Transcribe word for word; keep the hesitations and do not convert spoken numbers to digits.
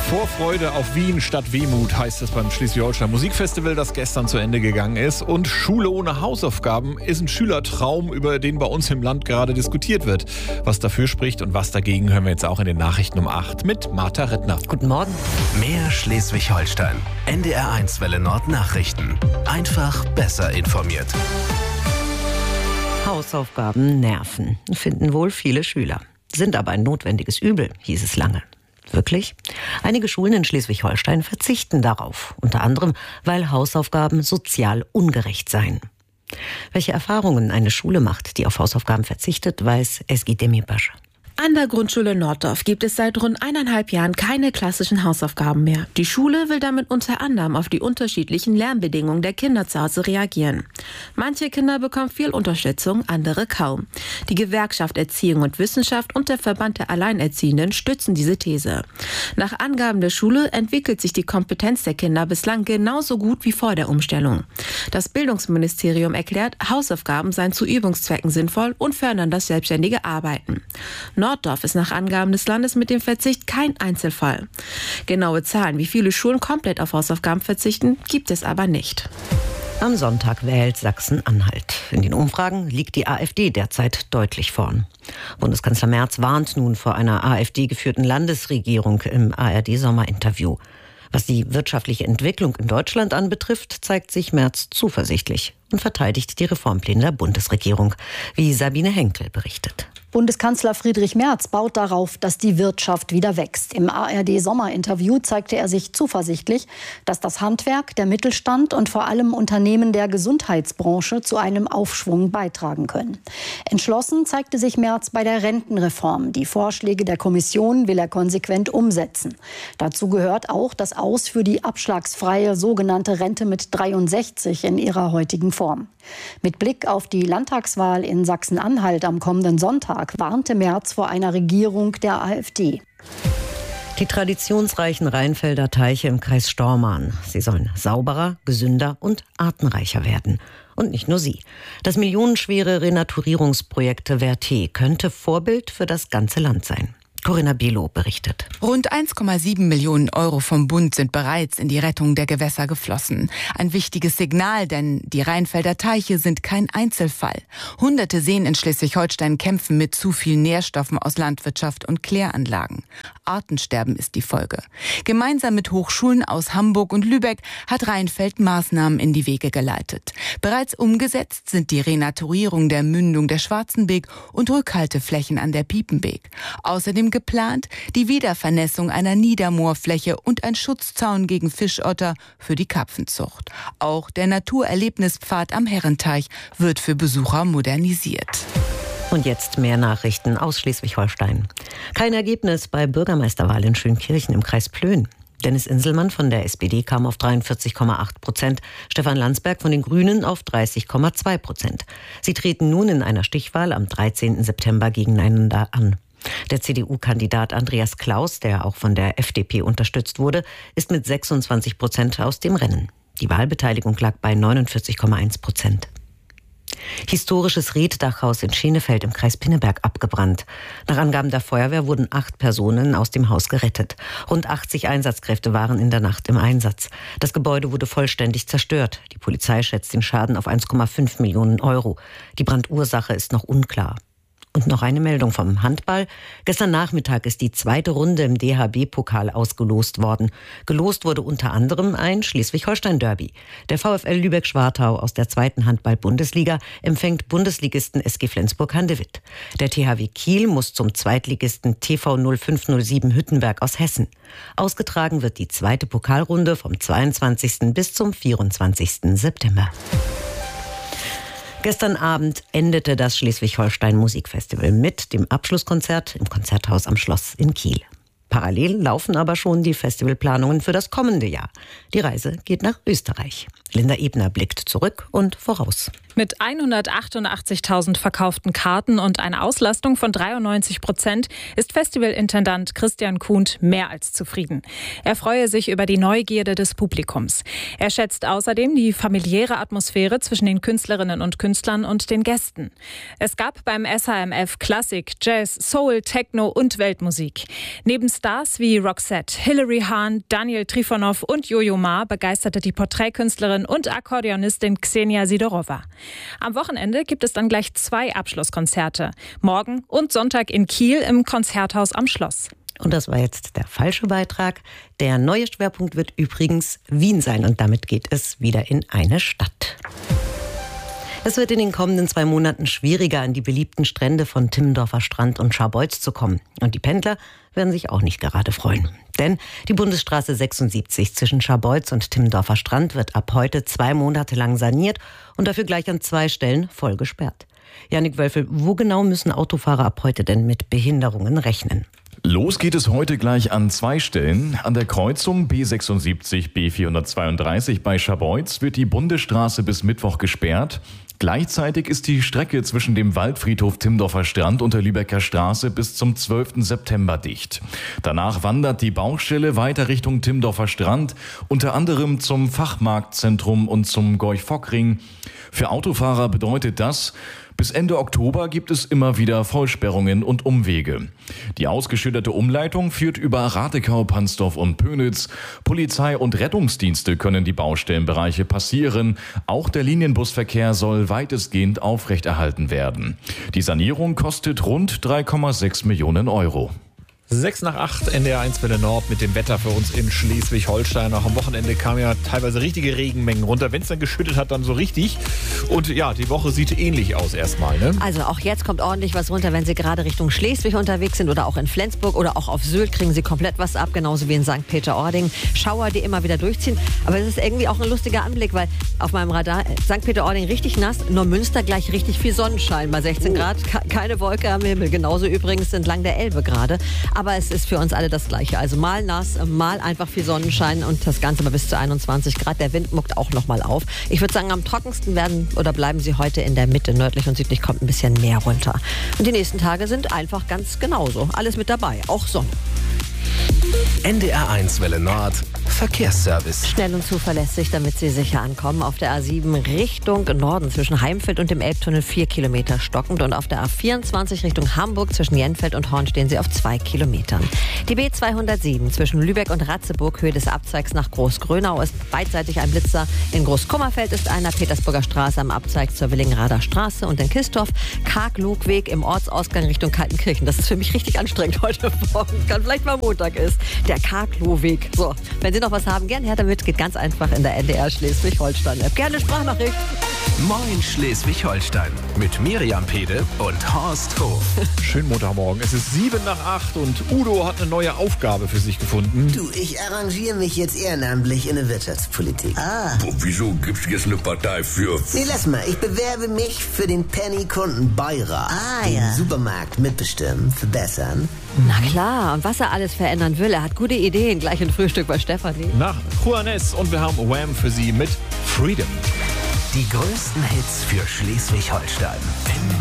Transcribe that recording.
Vorfreude auf Wien statt Wehmut heißt es beim Schleswig-Holstein Musikfestival, das gestern zu Ende gegangen ist. Und Schule ohne Hausaufgaben ist ein Schülertraum, über den bei uns im Land gerade diskutiert wird. Was dafür spricht und was dagegen, hören wir jetzt auch in den Nachrichten um acht mit Martha Rittner. Guten Morgen. Mehr Schleswig-Holstein. N D R eins Welle Nord Nachrichten. Einfach besser informiert. Hausaufgaben nerven, finden wohl viele Schüler. Sind aber ein notwendiges Übel, hieß es lange. Wirklich? Einige Schulen in Schleswig-Holstein verzichten darauf, unter anderem, weil Hausaufgaben sozial ungerecht seien. Welche Erfahrungen eine Schule macht, die auf Hausaufgaben verzichtet, weiß Ezgi Demirbaş. An der Grundschule Norddorf gibt es seit rund eineinhalb Jahren keine klassischen Hausaufgaben mehr. Die Schule will damit unter anderem auf die unterschiedlichen Lernbedingungen der Kinder zu Hause reagieren. Manche Kinder bekommen viel Unterstützung, andere kaum. Die Gewerkschaft Erziehung und Wissenschaft und der Verband der Alleinerziehenden stützen diese These. Nach Angaben der Schule entwickelt sich die Kompetenz der Kinder bislang genauso gut wie vor der Umstellung. Das Bildungsministerium erklärt, Hausaufgaben seien zu Übungszwecken sinnvoll und fördern das selbstständige Arbeiten. Norddorf ist nach Angaben des Landes mit dem Verzicht kein Einzelfall. Genaue Zahlen, wie viele Schulen komplett auf Hausaufgaben verzichten, gibt es aber nicht. Am Sonntag wählt Sachsen-Anhalt. In den Umfragen liegt die AfD derzeit deutlich vorn. Bundeskanzler Merz warnt nun vor einer AfD-geführten Landesregierung im A R D-Sommerinterview. Was die wirtschaftliche Entwicklung in Deutschland anbetrifft, zeigt sich Merz zuversichtlich und verteidigt die Reformpläne der Bundesregierung, wie Sabine Henkel berichtet. Bundeskanzler Friedrich Merz baut darauf, dass die Wirtschaft wieder wächst. Im A R D-Sommerinterview zeigte er sich zuversichtlich, dass das Handwerk, der Mittelstand und vor allem Unternehmen der Gesundheitsbranche zu einem Aufschwung beitragen können. Entschlossen zeigte sich Merz bei der Rentenreform. Die Vorschläge der Kommission will er konsequent umsetzen. Dazu gehört auch das Aus für die abschlagsfreie sogenannte Rente mit dreiundsechzig in ihrer heutigen Form. Mit Blick auf die Landtagswahl in Sachsen-Anhalt am kommenden Sonntag warnte Merz vor einer Regierung der AfD. Die traditionsreichen Rheinfelder Teiche im Kreis Stormarn. Sie sollen sauberer, gesünder und artenreicher werden. Und nicht nur sie. Das millionenschwere Renaturierungsprojekt Verté könnte Vorbild für das ganze Land sein. Corinna Below berichtet. Rund eins Komma sieben Millionen Euro vom Bund sind bereits in die Rettung der Gewässer geflossen. Ein wichtiges Signal, denn die Rheinfelder Teiche sind kein Einzelfall. Hunderte Seen in Schleswig-Holstein kämpfen mit zu viel Nährstoffen aus Landwirtschaft und Kläranlagen. Artensterben ist die Folge. Gemeinsam mit Hochschulen aus Hamburg und Lübeck hat Rheinfeld Maßnahmen in die Wege geleitet. Bereits umgesetzt sind die Renaturierung der Mündung der Schwarzenbeek und Rückhalteflächen an der Piepenbeek. Außerdem geplant die Wiedervernässung einer Niedermoorfläche und ein Schutzzaun gegen Fischotter für die Karpfenzucht. Auch der Naturerlebnispfad am Herrenteich wird für Besucher modernisiert. Und jetzt mehr Nachrichten aus Schleswig-Holstein. Kein Ergebnis bei Bürgermeisterwahl in Schönkirchen im Kreis Plön. Dennis Inselmann von der S P D kam auf dreiundvierzig Komma acht Prozent, Stefan Landsberg von den Grünen auf dreißig Komma zwei Prozent. Sie treten nun in einer Stichwahl am dreizehnten September gegeneinander an. Der C D U-Kandidat Andreas Klaus, der auch von der F D P unterstützt wurde, ist mit sechsundzwanzig Prozent aus dem Rennen. Die Wahlbeteiligung lag bei neunundvierzig Komma eins Prozent. Historisches Reetdachhaus in Schenefeld im Kreis Pinneberg abgebrannt. Nach Angaben der Feuerwehr wurden acht Personen aus dem Haus gerettet. Rund achtzig Einsatzkräfte waren in der Nacht im Einsatz. Das Gebäude wurde vollständig zerstört. Die Polizei schätzt den Schaden auf eins Komma fünf Millionen Euro. Die Brandursache ist noch unklar. Und noch eine Meldung vom Handball. Gestern Nachmittag ist die zweite Runde im D H B-Pokal ausgelost worden. Gelost wurde unter anderem ein Schleswig-Holstein-Derby. Der VfL Lübeck-Schwartau aus der zweiten Handball-Bundesliga empfängt Bundesligisten S G Flensburg-Handewitt. Der T H W Kiel muss zum Zweitligisten T V null fünf null sieben Hüttenberg aus Hessen. Ausgetragen wird die zweite Pokalrunde vom zweiundzwanzigsten bis zum vierundzwanzigsten September. Gestern Abend endete das Schleswig-Holstein Musikfestival mit dem Abschlusskonzert im Konzerthaus am Schloss in Kiel. Parallel laufen aber schon die Festivalplanungen für das kommende Jahr. Die Reise geht nach Österreich. Linda Ebner blickt zurück und voraus. Mit hundertachtundachtzigtausend verkauften Karten und einer Auslastung von dreiundneunzig Prozent ist Festivalintendant Christian Kuhnt mehr als zufrieden. Er freue sich über die Neugierde des Publikums. Er schätzt außerdem die familiäre Atmosphäre zwischen den Künstlerinnen und Künstlern und den Gästen. Es gab beim S H M F Klassik, Jazz, Soul, Techno und Weltmusik. Neben Stars wie Roxette, Hilary Hahn, Daniel Trifonov und Jojo Ma begeisterte die Porträtkünstlerin und Akkordeonistin Ksenia Sidorova. Am Wochenende gibt es dann gleich zwei Abschlusskonzerte. Morgen und Sonntag in Kiel im Konzerthaus am Schloss. Und das war jetzt der falsche Beitrag. Der neue Schwerpunkt wird übrigens Wien sein und damit geht es wieder in eine Stadt. Es wird in den kommenden zwei Monaten schwieriger, an die beliebten Strände von Timmendorfer Strand und Scharbeutz zu kommen. Und die Pendler werden sich auch nicht gerade freuen. Denn die Bundesstraße sechsundsiebzig zwischen Scharbeutz und Timmendorfer Strand wird ab heute zwei Monate lang saniert und dafür gleich an zwei Stellen voll gesperrt. Jannik Wölfel, wo genau müssen Autofahrer ab heute denn mit Behinderungen rechnen? Los geht es heute gleich an zwei Stellen. An der Kreuzung B sechsundsiebzig B vierhundertzweiunddreißig bei Scharbeutz wird die Bundesstraße bis Mittwoch gesperrt. Gleichzeitig ist die Strecke zwischen dem Waldfriedhof Timmendorfer Strand und der Lübecker Straße bis zum zwölften September dicht. Danach wandert die Baustelle weiter Richtung Timmendorfer Strand, unter anderem zum Fachmarktzentrum und zum Gorch-Fock-Ring. Für Autofahrer bedeutet das, bis Ende Oktober gibt es immer wieder Vollsperrungen und Umwege. Die ausgeschilderte Umleitung führt über Ratekau, Pansdorf und Pönitz. Polizei und Rettungsdienste können die Baustellenbereiche passieren. Auch der Linienbusverkehr soll weitestgehend aufrechterhalten werden. Die Sanierung kostet rund drei Komma sechs Millionen Euro. sechs nach acht, N D R eins Welle Nord mit dem Wetter für uns in Schleswig-Holstein. Auch am Wochenende kamen ja teilweise richtige Regenmengen runter. Wenn es dann geschüttet hat, dann so richtig. Und ja, die Woche sieht ähnlich aus erstmal, ne? Also auch jetzt kommt ordentlich was runter, wenn Sie gerade Richtung Schleswig unterwegs sind oder auch in Flensburg oder auch auf Sylt kriegen Sie komplett was ab, genauso wie in Sankt Peter-Ording. Schauer, die immer wieder durchziehen. Aber es ist irgendwie auch ein lustiger Anblick, weil auf meinem Radar Sankt Peter-Ording richtig nass, Neumünster gleich richtig viel Sonnenschein bei sechzehn Grad, keine Wolke am Himmel. Genauso übrigens entlang der Elbe gerade. Aber es ist für uns alle das Gleiche. Also mal nass, mal einfach viel Sonnenschein und das Ganze mal bis zu einundzwanzig Grad. Der Wind muckt auch noch mal auf. Ich würde sagen, am trockensten werden oder bleiben Sie heute in der Mitte. Nördlich und südlich kommt ein bisschen mehr runter. Und die nächsten Tage sind einfach ganz genauso. Alles mit dabei, auch Sonne. N D R eins Welle Nord Verkehrsservice. Schnell und zuverlässig, damit Sie sicher ankommen. Auf der A sieben Richtung Norden zwischen Heimfeld und dem Elbtunnel vier Kilometer stockend. Und auf der A vierundzwanzig Richtung Hamburg zwischen Jenfeld und Horn stehen Sie auf zwei Kilometern. Die B zweihundertsieben zwischen Lübeck und Ratzeburg, Höhe des Abzweigs nach Großgrönau, ist beidseitig ein Blitzer. In Großkummerfeld ist einer, Petersburger Straße am Abzweig zur Willingrader Straße. Und in Kistorf Karg-Lugweg im Ortsausgang Richtung Kaltenkirchen. Das ist für mich richtig anstrengend heute Morgen. Kann vielleicht mal Montag ist. Der Karg-Lugweg. So, wenn Sie noch was haben, gerne her damit. Geht ganz einfach in der N D R Schleswig-Holstein-App. Gerne Sprachnachricht. Moin Schleswig-Holstein mit Miriam Pede und Horst Hof. Schönen Montagmorgen. Es ist sieben nach acht und Udo hat eine neue Aufgabe für sich gefunden. Du, ich arrangiere mich jetzt ehrenamtlich in der Wirtschaftspolitik. Ah. Boah, wieso gibt's jetzt eine Partei für? Nee, lass mal. Ich bewerbe mich für den Penny-Kunden-Beirat. Ah, den ja. Supermarkt mitbestimmen, verbessern. Na klar, und was er alles verändern will. Er hat gute Ideen. Gleich ein Frühstück bei Stefanie. Nach Juanes und wir haben Wham für Sie mit Freedom. Die größten Hits für Schleswig-Holstein.